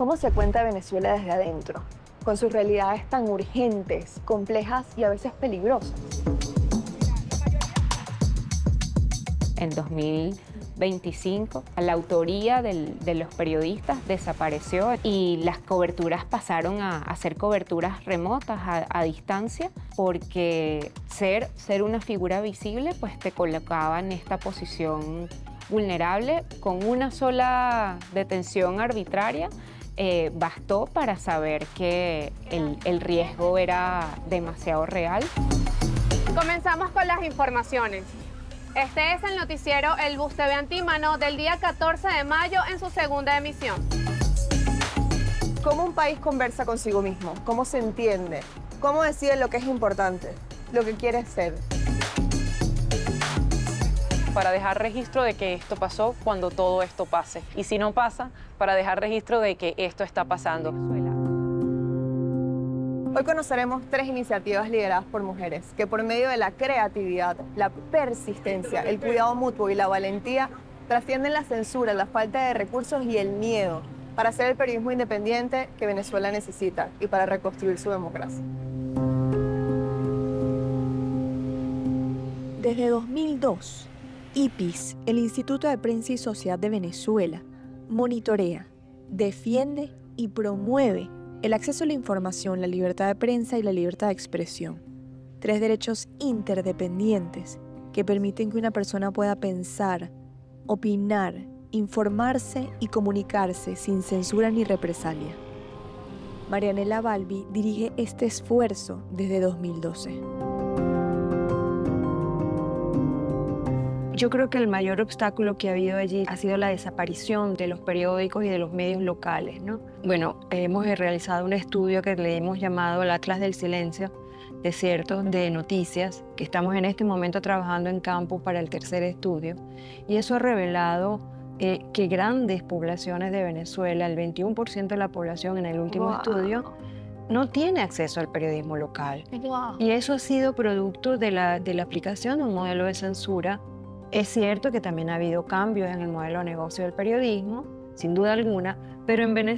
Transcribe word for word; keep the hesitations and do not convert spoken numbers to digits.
¿Cómo se cuenta Venezuela desde adentro? Con sus realidades tan urgentes, complejas y a veces peligrosas. En dos mil veinticinco, la autoría del, de los periodistas desapareció y las coberturas pasaron a, a ser coberturas remotas, a, a distancia, porque ser, ser una figura visible pues te colocaba en esta posición vulnerable. Con una sola detención arbitraria eh, bastó para saber que el, el riesgo era demasiado real. Comenzamos con las informaciones. Este es el noticiero El Bus T V Antímano del día catorce de mayo en su segunda emisión. ¿Cómo un país conversa consigo mismo? ¿Cómo se entiende? ¿Cómo decide lo que es importante? Lo que quiere ser. Para dejar registro de que esto pasó cuando todo esto pase. Y si no pasa, para dejar registro de que esto está pasando. Hoy conoceremos tres iniciativas lideradas por mujeres que por medio de la creatividad, la persistencia, el cuidado mutuo y la valentía trascienden la censura, la falta de recursos y el miedo para hacer el periodismo independiente que Venezuela necesita y para reconstruir su democracia. Desde dos mil dos, I P I S, el Instituto de Prensa y Sociedad de Venezuela, monitorea, defiende y promueve el acceso a la información, la libertad de prensa y la libertad de expresión. Tres derechos interdependientes que permiten que una persona pueda pensar, opinar, informarse y comunicarse sin censura ni represalia. Marianela Balbi dirige este esfuerzo desde dos mil doce. Yo creo que el mayor obstáculo que ha habido allí ha sido la desaparición de los periódicos y de los medios locales, ¿no? Bueno, hemos realizado un estudio que le hemos llamado el Atlas del Silencio, desiertos de noticias, que estamos en este momento trabajando en campo para el tercer estudio, y eso ha revelado eh, que grandes poblaciones de Venezuela, el veintiuno por ciento de la población en el último Wow. estudio, no tiene acceso al periodismo local. Wow. Y eso ha sido producto de la, de la aplicación de un modelo de censura. Es cierto que también ha habido cambios en el modelo de negocio del periodismo, sin duda alguna, pero en Venezuela